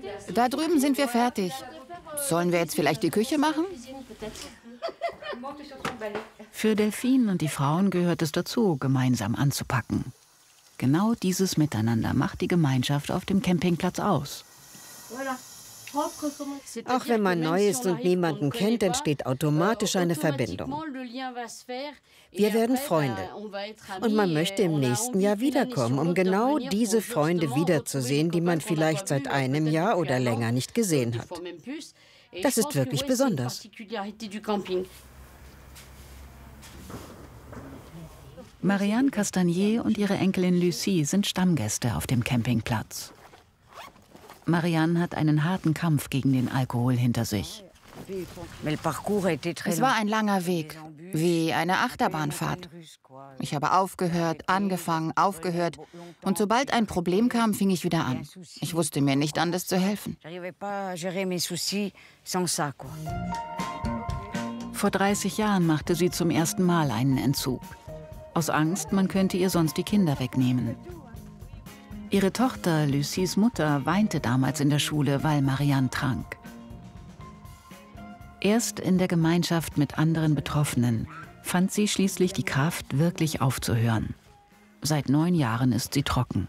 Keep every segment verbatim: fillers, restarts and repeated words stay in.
Da drüben sind wir fertig. Sollen wir jetzt vielleicht die Küche machen? Für Delphine und die Frauen gehört es dazu, gemeinsam anzupacken. Genau dieses Miteinander macht die Gemeinschaft auf dem Campingplatz aus. Auch wenn man neu ist und niemanden kennt, entsteht automatisch eine Verbindung. Wir werden Freunde. Und man möchte im nächsten Jahr wiederkommen, um genau diese Freunde wiederzusehen, die man vielleicht seit einem Jahr oder länger nicht gesehen hat. Das ist wirklich besonders. Marianne Castagnier und ihre Enkelin Lucie sind Stammgäste auf dem Campingplatz. Marianne hat einen harten Kampf gegen den Alkohol hinter sich. Es war ein langer Weg, wie eine Achterbahnfahrt. Ich habe aufgehört, angefangen, aufgehört. Und sobald ein Problem kam, fing ich wieder an. Ich wusste mir nicht anders zu helfen. Vor dreißig Jahren machte sie zum ersten Mal einen Entzug. Aus Angst, man könnte ihr sonst die Kinder wegnehmen. Ihre Tochter, Lucies Mutter, weinte damals in der Schule, weil Marianne trank. Erst in der Gemeinschaft mit anderen Betroffenen fand sie schließlich die Kraft, wirklich aufzuhören. Seit neun Jahren ist sie trocken.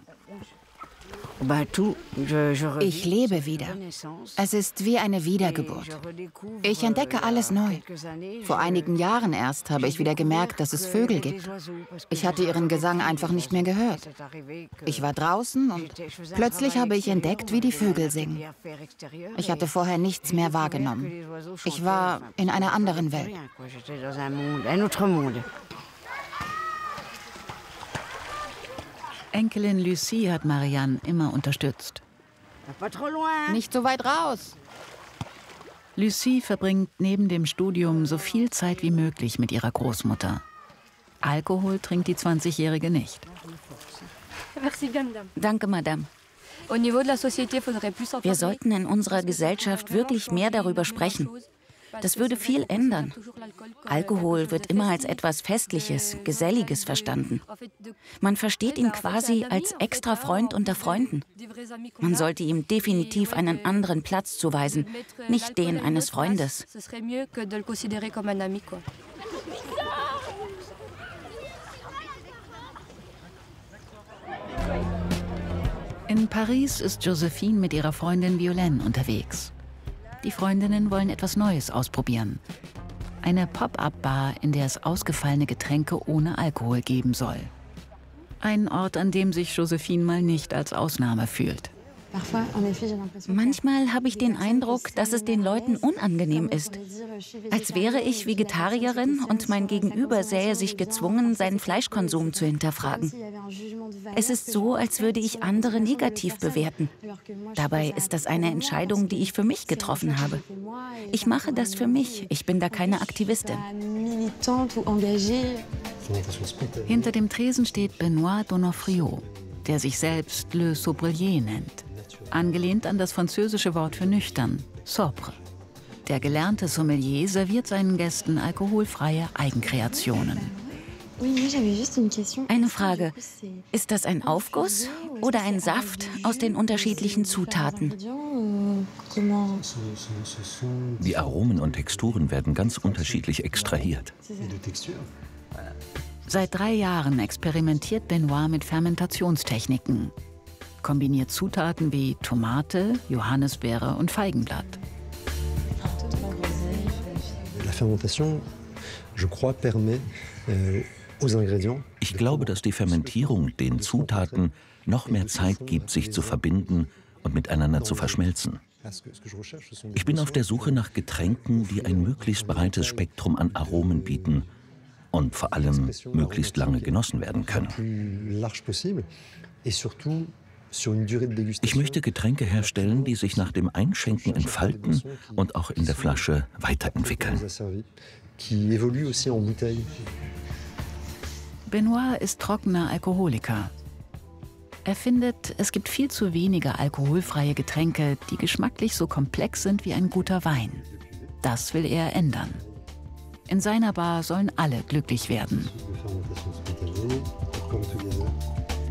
Ich lebe wieder. Es ist wie eine Wiedergeburt. Ich entdecke alles neu. Vor einigen Jahren erst habe ich wieder gemerkt, dass es Vögel gibt. Ich hatte ihren Gesang einfach nicht mehr gehört. Ich war draußen und plötzlich habe ich entdeckt, wie die Vögel singen. Ich hatte vorher nichts mehr wahrgenommen. Ich war in einer anderen Welt. Enkelin Lucie hat Marianne immer unterstützt. Nicht so weit raus. Lucie verbringt neben dem Studium so viel Zeit wie möglich mit ihrer Großmutter. Alkohol trinkt die zwanzigjährige nicht. Danke, Madame. Wir sollten in unserer Gesellschaft wirklich mehr darüber sprechen. Das würde viel ändern. Alkohol wird immer als etwas Festliches, Geselliges verstanden. Man versteht ihn quasi als extra Freund unter Freunden. Man sollte ihm definitiv einen anderen Platz zuweisen, nicht den eines Freundes. In Paris ist Josephine mit ihrer Freundin Violaine unterwegs. Die Freundinnen wollen etwas Neues ausprobieren. Eine Pop-up-Bar, in der es ausgefallene Getränke ohne Alkohol geben soll. Ein Ort, an dem sich Josephine mal nicht als Ausnahme fühlt. Manchmal habe ich den Eindruck, dass es den Leuten unangenehm ist. Als wäre ich Vegetarierin und mein Gegenüber sähe sich gezwungen, seinen Fleischkonsum zu hinterfragen. Es ist so, als würde ich andere negativ bewerten. Dabei ist das eine Entscheidung, die ich für mich getroffen habe. Ich mache das für mich. Ich bin da keine Aktivistin. Hinter dem Tresen steht Benoît Donofrio, der sich selbst Le Sobrier nennt. Angelehnt an das französische Wort für nüchtern, sobre. Der gelernte Sommelier serviert seinen Gästen alkoholfreie Eigenkreationen. Eine Frage. Ist das ein Aufguss oder ein Saft aus den unterschiedlichen Zutaten? Die Aromen und Texturen werden ganz unterschiedlich extrahiert. Seit drei Jahren experimentiert Benoît mit Fermentationstechniken. Kombiniert Zutaten wie Tomate, Johannisbeere und Feigenblatt. Ich glaube, dass die Fermentierung den Zutaten noch mehr Zeit gibt, sich zu verbinden und miteinander zu verschmelzen. Ich bin auf der Suche nach Getränken, die ein möglichst breites Spektrum an Aromen bieten und vor allem möglichst lange genossen werden können. Ich möchte Getränke herstellen, die sich nach dem Einschenken entfalten und auch in der Flasche weiterentwickeln. Benoît ist trockener Alkoholiker. Er findet, es gibt viel zu wenige alkoholfreie Getränke, die geschmacklich so komplex sind wie ein guter Wein. Das will er ändern. In seiner Bar sollen alle glücklich werden.